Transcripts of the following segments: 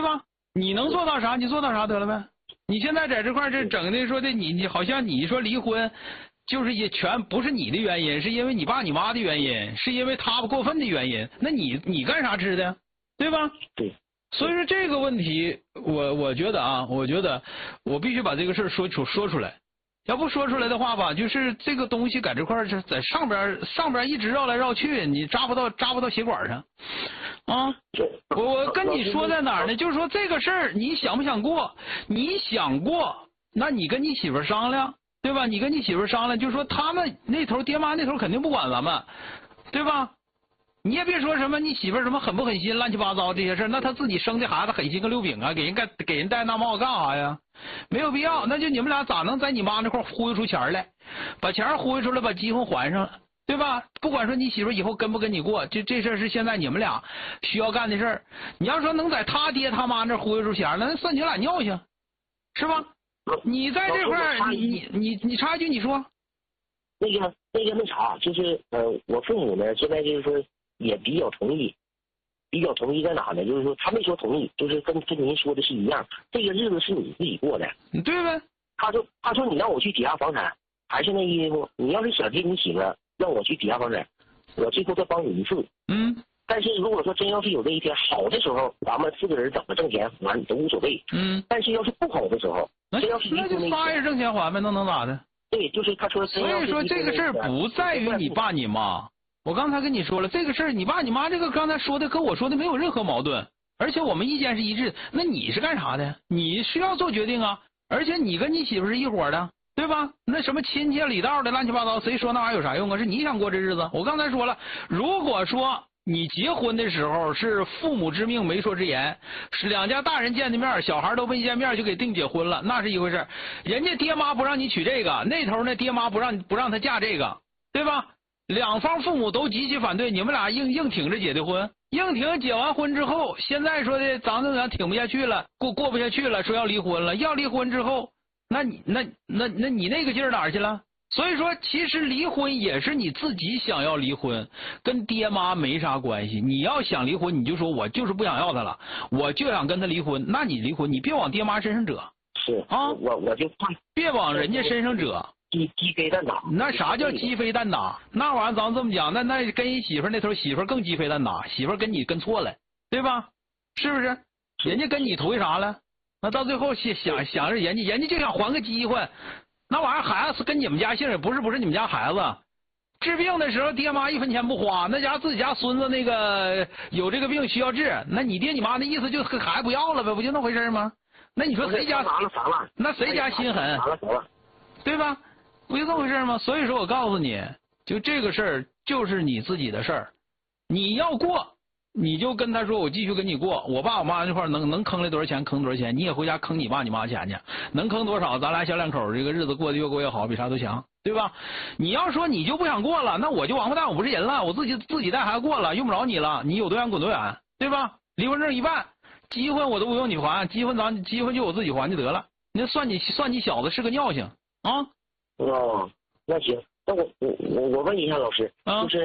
吧？你能做到啥？你做到啥得了呗？你现在在这块这整的说的你好像你说离婚，就是也全不是你的原因，是因为你爸你妈的原因，是因为他们过分的原因。那你干啥吃的，对吧？ 对。 所以说这个问题，我觉得啊，我觉得我必须把这个事说出来。要不说出来的话吧，就是这个东西在这块是在上边一直绕来绕去，你扎不到血管上，啊！我跟你说在哪儿呢？就是说这个事儿你想不想过？你想过，那你跟你媳妇商量，对吧？你跟你媳妇商量，就是说他们那头爹妈那头肯定不管咱们，对吧？你也别说什么你媳妇什么狠不狠心乱七八糟这些事，那他自己生的孩子狠心个溜饼啊，给人戴那帽子干啥呀？没有必要，那就你们俩咋能在你妈那块忽悠出钱来，把钱忽悠出来，把积分还上了，对吧？不管说你媳妇以后跟不跟你过，这事是现在你们俩需要干的事儿。你要说能在他爹他妈那忽悠出钱来，那算你俩尿性，是吧？你在这块你插一句你说。 那啥，就是我父母呢现在就是说也比较同意在哪呢？就是说他没说同意，就是跟您说的是一样，这个日子是你自己过的， 对呗？ 他说你让我去抵押房产，还是那衣服，你要是想接你媳妇让我去抵押房产，我最后再帮你一次。但是如果说真要是有这一天好的时候，咱们4个人怎么挣钱还都无所谓。但是要是不好的时候， 那就仨人挣钱还呗，能咋的？ 对，就是他说。 所以说这个事儿不在于你爸你妈。我刚才跟你说了，这个事儿你爸你妈这个刚才说的跟我说的没有任何矛盾，而且我们意见是一致。那你是干啥的？你需要做决定啊，而且你跟你媳妇是一伙的，对吧？那什么亲戚里道的乱七八糟，谁说那玩意儿有啥用啊？是你想过这日子。我刚才说了，如果说你结婚的时候是父母之命媒妁之言，是两家大人见的面，小孩都没见面就给定结婚了，那是一回事。人家爹妈不让你娶这个，那头呢爹妈不让他嫁这个，对吧？两方父母都极其反对，你们俩硬挺着结的婚，硬挺结完婚之后，现在说的咱们俩挺不下去了，过不下去了，说要离婚了，要离婚之后，那你那个劲儿哪儿去了？所以说，其实离婚也是你自己想要离婚，跟爹妈没啥关系。你要想离婚，你就说我就是不想要他了，我就想跟他离婚，那你离婚，你别往爹妈身上折。 是啊，我就别往人家身上折。 鸡飞蛋打。 那啥叫鸡飞蛋打？那玩意儿咱这么讲，那跟一媳妇那头媳妇更鸡飞蛋打，媳妇跟你跟错了，对吧？是不是？人家跟你图啥了？那到最后想着人家就想还个机会。那玩意儿孩子是跟你们家姓，也不是你们家孩子。治病的时候爹妈1分钱不花，那家自己家孙子那个有这个病需要治，那你爹你妈那意思就孩子不要了呗，不就那回事吗？那你说谁家那谁家心狠，对吧？不就这么回事吗？所以说我告诉你，就这个事儿就是你自己的事儿，你要过你就跟他说我继续跟你过，我爸我妈那块能坑来多少钱坑多少钱，你也回家坑你爸你妈钱去，能坑多少咱俩小两口这个日子过得越过越好，比啥都强，对吧？你要说你就不想过了，那我就王八蛋，我不是人了，我自己带孩子过了，用不着你了，你有多远滚多远，对吧？离婚证一办，积分我都不用你还，积分就我自己还就得了。那算你小子是个尿性啊！ 哦，那行，那我问一下老师，就是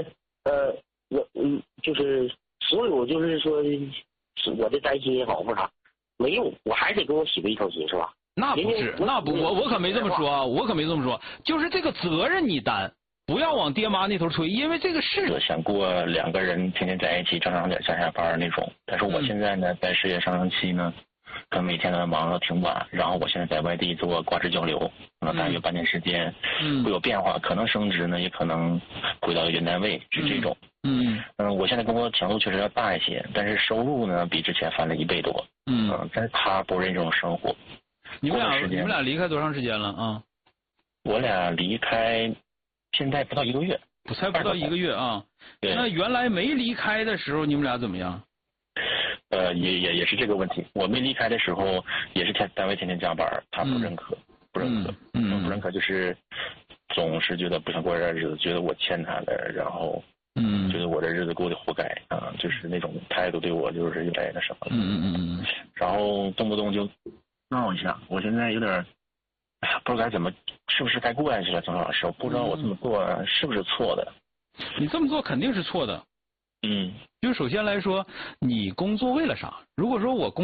就是所有就是说我的担心也好或啥，没用，我还得跟我媳妇一条心是吧？ 那不是，那不我可没这么说，我可没这么说，就是这个责任你担，不要往爹妈那头推，因为这个是想过2个人天天在一起，正常点上下班那种。但是我现在呢，在事业上升期呢，可能每天都忙到挺晚，然后我现在在外地做挂职交流，可能大约半年时间会有变化，可能升职呢，也可能回到原单位，是这种。我现在工作强度确实要大一些，但是收入呢比之前翻了1倍多。但是他不认这种生活。 你们俩离开多长时间了啊？ 我俩离开现在不到1个月。 才不到1个月啊？对。那原来没离开的时候，你们俩怎么样？ 也是这个问题。我没离开的时候，也是单位天天加班，他不认可，不认可，就是总是觉得不想过这日子，觉得我欠他的，然后觉得我这日子过得活该啊，就是那种态度对我就是有点那什么了。然后动不动就闹一下，我现在有点不知道该怎么，是不是该过下去了？曾老师，我不知道我这么做是不是错的。 你这么做肯定是错的。就首先来说，你工作为了啥？如果说我